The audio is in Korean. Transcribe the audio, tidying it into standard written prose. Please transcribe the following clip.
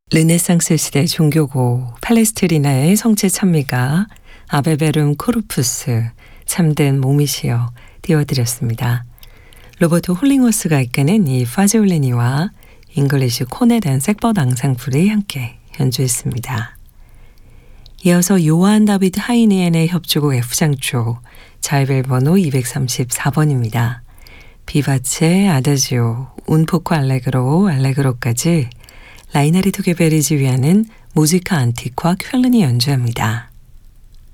르네상스 시대 종교고 팔레스트리나의 성체 찬미가 아베베룸 코르푸스 참된 몸이시여 띄워드렸습니다. 로버트 홀링워스가 이끄는 이 파지올리니와 잉글리시 코네단 색벗 앙상블이 함께 연주했습니다. 이어서 요한 다비드 하이니엔의 협주곡 F장조 자이벨 번호 234번입니다. 비바체, 아다지오, 운포코 알레그로까지 라이나르트 게베리 지휘하는 무지카 안티과 쾰른이 연주합니다.